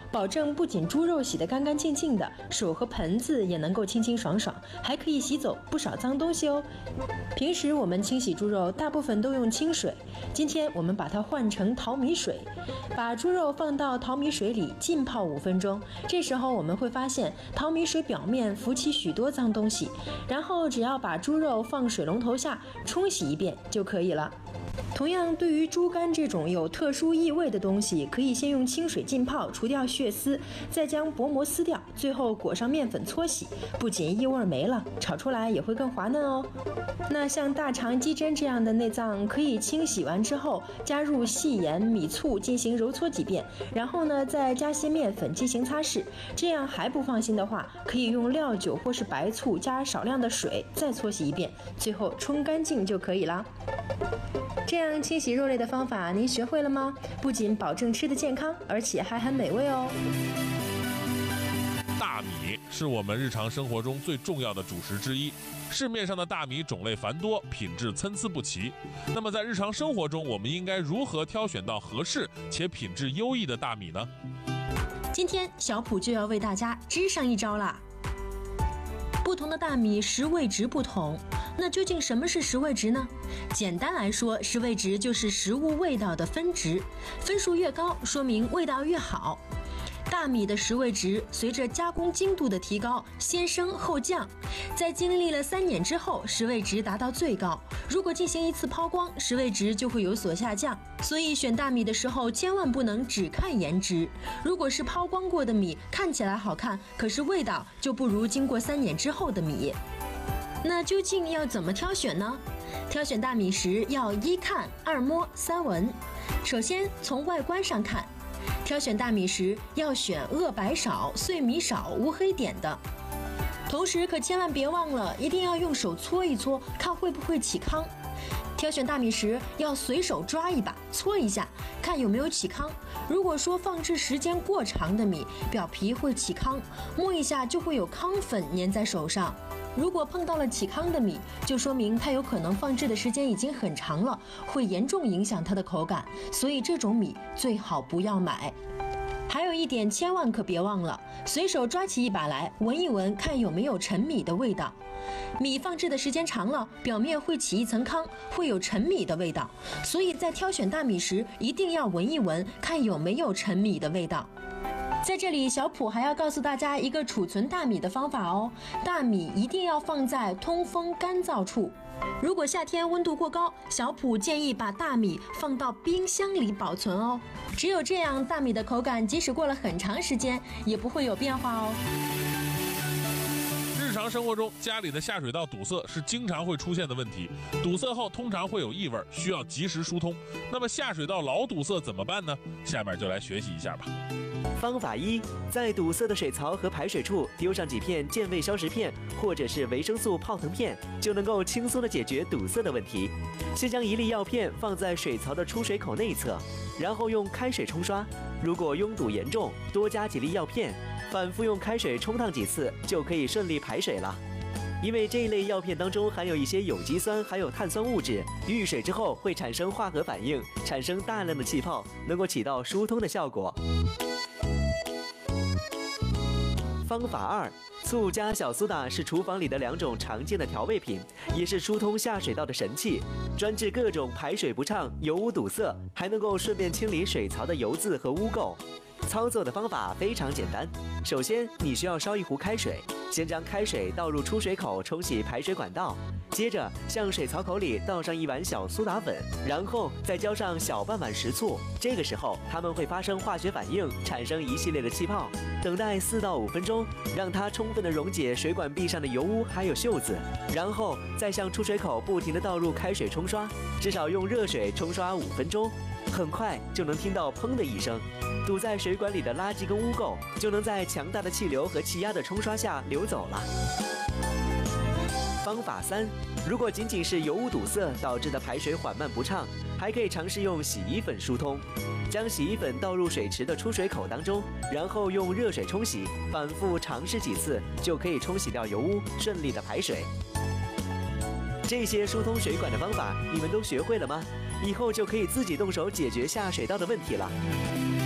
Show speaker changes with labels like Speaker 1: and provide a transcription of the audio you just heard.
Speaker 1: 保证不仅猪肉洗得干干净净的，手和盆子也能够清清爽爽，还可以洗走不少脏东西哦。平时我们清洗猪肉大部分都用清水，今天我们把它换成淘米水，把猪肉放到淘米水里浸泡5分钟。这时候我们会发现淘米水表面浮起许多脏东西，然后只要把猪肉放水龙头下冲洗一遍就可以了。同样，对于猪肝这种有特殊异味的东西，可以先用清水浸泡，除掉血丝，再将薄膜撕掉，最后裹上面粉搓洗，不仅异味没了，炒出来也会更滑嫩哦。那像大肠、鸡胗这样的内脏，可以清洗完之后加入细盐、米醋进行揉搓几遍，然后呢再加些面粉进行擦拭。这样还不放心的话，可以用料酒或是白醋加少量的水再搓洗一遍，最后冲干净就可以啦。这样清洗肉类的方法您学会了吗？不仅保证吃的健康，而且还很美味哦。
Speaker 2: 大米是我们日常生活中最重要的主食之一，市面上的大米种类繁多，品质参差不齐。那么在日常生活中，我们应该如何挑选到合适且品质优异的大米呢？
Speaker 1: 今天小普就要为大家支上一招啦。不同的大米食味值不同，那究竟什么是食味值呢？简单来说，食味值就是食物味道的分值，分数越高，说明味道越好。大米的食味值随着加工精度的提高，先升后降，在经历了3年之后，食味值达到最高。如果进行一次抛光，食味值就会有所下降。所以选大米的时候，千万不能只看颜值。如果是抛光过的米，看起来好看，可是味道就不如经过3年之后的米。那究竟要怎么挑选呢？挑选大米时要1看2摸3闻。首先从外观上看，挑选大米时要选褐白少、碎米少、无黑点的。同时可千万别忘了，一定要用手搓一搓，看会不会起糠。挑选大米时要随手抓一把，搓一下，看有没有起糠。如果说放置时间过长的米，表皮会起糠，摸一下就会有糠粉粘在手上。如果碰到了起糠的米，就说明它有可能放置的时间已经很长了，会严重影响它的口感，所以这种米最好不要买。还有一点千万可别忘了，随手抓起一把来闻一闻，看有没有陈米的味道。米放置的时间长了，表面会起一层糠，会有陈米的味道，所以在挑选大米时一定要闻一闻，看有没有陈米的味道。在这里，小普还要告诉大家一个储存大米的方法哦。大米一定要放在通风干燥处。如果夏天温度过高，小普建议把大米放到冰箱里保存哦。只有这样，大米的口感即使过了很长时间，也不会有变化哦。
Speaker 2: 日常生活中，家里的下水道堵塞是经常会出现的问题。堵塞后通常会有异味，需要及时疏通。那么下水道老堵塞怎么办呢？下面就来学习一下吧。
Speaker 3: 方法1，在堵塞的水槽和排水处丢上几片健胃消食片或者是维生素泡腾片，就能够轻松地解决堵塞的问题。先将1粒药片放在水槽的出水口内侧，然后用开水冲刷。如果拥堵严重，多加几粒药片，反复用开水冲烫几次，就可以顺利排水了。因为这一类药片当中含有一些有机酸还有碳酸物质，遇水之后会产生化合反应，产生大量的气泡，能够起到疏通的效果。方法2，醋加小苏打是厨房里的2种常见的调味品，也是疏通下水道的神器，专治各种排水不畅、油污堵塞，还能够顺便清理水槽的油渍和污垢。操作的方法非常简单，首先你需要烧一壶开水，先将开水倒入出水口冲洗排水管道，接着向水槽口里倒上1碗小苏打粉，然后再浇上小半碗食醋。这个时候它们会发生化学反应，产生一系列的气泡。等待4到5分钟，让它充分的溶解水管壁上的油污还有锈渍，然后再向出水口不停地倒入开水冲刷，至少用热水冲刷5分钟，很快就能听到砰的一声，堵在水管里的垃圾跟污垢就能在强大的气流和气压的冲刷下流走了。方法3，如果仅仅是油污堵塞导致的排水缓慢不畅，还可以尝试用洗衣粉疏通。将洗衣粉倒入水池的出水口当中，然后用热水冲洗，反复尝试几次，就可以冲洗掉油污，顺利的排水。这些疏通水管的方法你们都学会了吗？以后就可以自己动手解决下水道的问题了。